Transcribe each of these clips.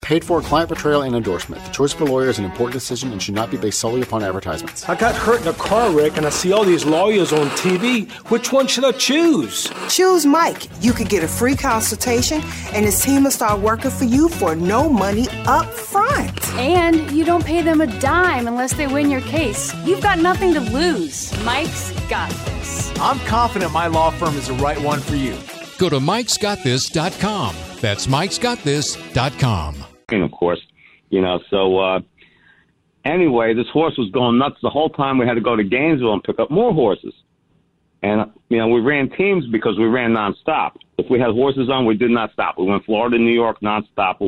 Paid for client portrayal and endorsement. The choice of a lawyer is an important decision and should not be based solely upon advertisements. I got hurt in a car wreck and I see all these lawyers on TV. Which one should I choose? Choose Mike. You could get a free consultation and his team will start working for you for no money up front. And you don't pay them a dime unless they win your case. You've got nothing to lose. Mike's got this. I'm confident my law firm is the right one for you. Go to mikesgotthis.com. That's mikesgotthis.com. Of course, so anyway, this horse was going nuts the whole time. We had to go to Gainesville and pick up more horses. And, we ran teams because we ran nonstop. If we had horses on, we did not stop. We went Florida, New York nonstop,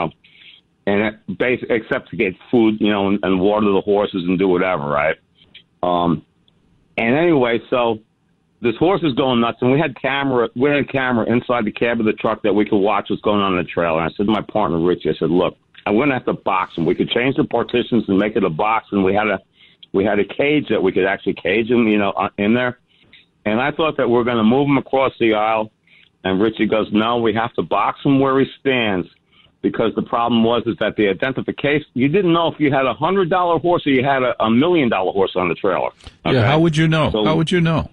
except to get food, and water the horses and do whatever, right? And anyway, so this horse is going nuts, and we had a camera inside the cab of the truck that we could watch what's going on in the trailer. And I said to my partner, Richie, I said, look, I'm going to have to box him. We could change the partitions and make it a box, and we had a cage that we could actually cage him, in there. And I thought that we were going to move him across the aisle, and Richie goes, no, we have to box him where he stands, because the problem was that the identification, you didn't know if you had $100 horse or you had a $1 million horse on the trailer. Okay? Yeah, how would you know? How would you know?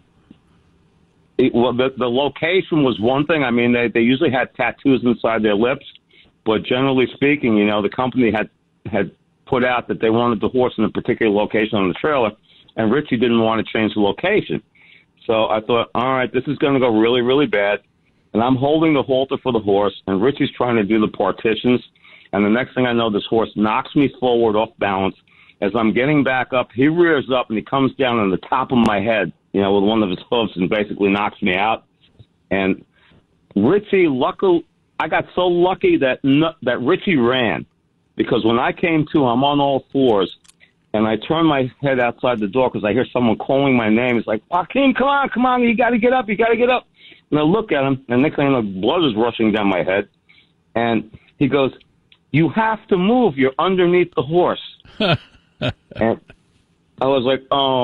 The location was one thing. I mean, they usually had tattoos inside their lips, but generally speaking, the company had put out that they wanted the horse in a particular location on the trailer, and Richie didn't want to change the location. So I thought, all right, this is going to go really, really bad. And I'm holding the halter for the horse, and Richie's trying to do the partitions. And the next thing I know, this horse knocks me forward off balance. As I'm getting back up, he rears up, and he comes down on the top of my head, with one of his hooves, and basically knocks me out. And Richie, I got so lucky that Richie ran, because when I came to, I'm on all fours, and I turn my head outside the door because I hear someone calling my name. It's like, Joaquin, come on, you got to get up, And I look at him, and next thing I know, blood is rushing down my head. And he goes, you have to move. You're underneath the horse. And I was like,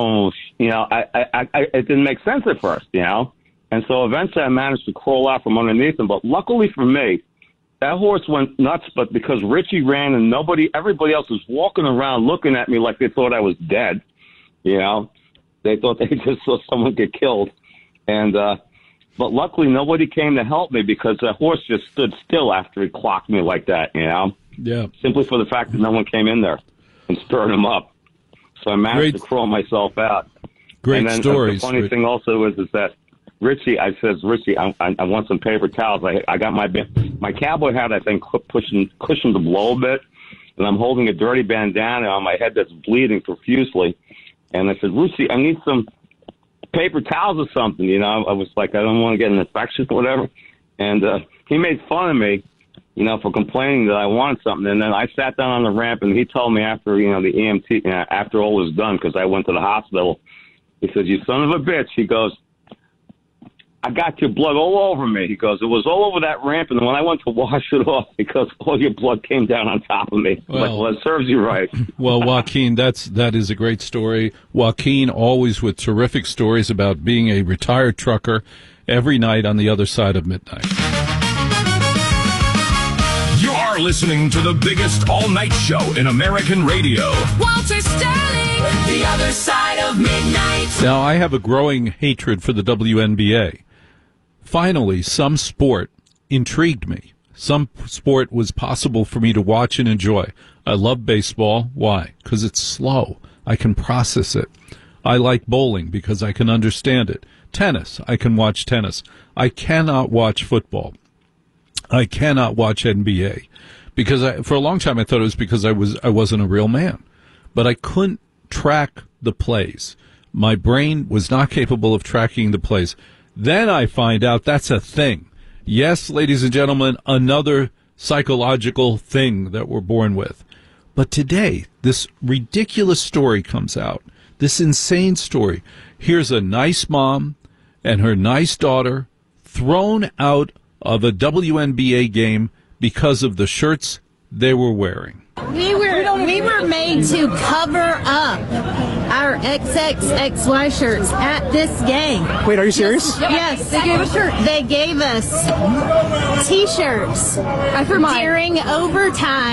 it didn't make sense at first, And so eventually I managed to crawl out from underneath him. But luckily for me, that horse went nuts. But because Richie ran and everybody else was walking around looking at me like they thought I was dead, they thought they just saw someone get killed. And, but luckily nobody came to help me, because the horse just stood still after he clocked me like that, Yeah. Simply for the fact that no one came in there and spurred him up. So I managed to crawl myself out. Great and then stories. The funny thing also is that Richie, I want some paper towels. I got my cowboy hat, I think, cushioned the blow a bit, and I'm holding a dirty bandana on my head that's bleeding profusely. And I said, Richie, I need some paper towels or something. I was like, I don't want to get an infection or whatever. And he made fun of me, for complaining that I wanted something. And then I sat down on the ramp, and he told me after, the EMT, after all was done, because I went to the hospital, he says, you son of a bitch. He goes, I got your blood all over me. He goes, it was all over that ramp, and when I went to wash it off, because all your blood came down on top of me. Well, it serves you right. Well, Joaquin, that is a great story. Joaquin, always with terrific stories about being a retired trucker every night on the other side of midnight. You're listening to the biggest all-night show in American radio. Walter Sterling, the other side of midnight. Now, I have a growing hatred for the WNBA. Finally, some sport intrigued me. Some sport was possible for me to watch and enjoy. I love baseball. Why? Because it's slow. I can process it. I like bowling because I can understand it. Tennis. I can watch tennis. I cannot watch football. I cannot watch NBA because for a long time I thought it was because I wasn't a real man, but I couldn't track the plays. My brain was not capable of tracking the plays. Then I find out that's a thing. Yes, ladies and gentlemen, another psychological thing that we're born with. But today, this ridiculous story comes out, this insane story. Here's a nice mom and her nice daughter thrown out of a WNBA game because of the shirts they were wearing. We were made to cover up our XXXY shirts at this game. Wait, are you serious? Yes. They gave us shirts. They gave us T-shirts during overtime.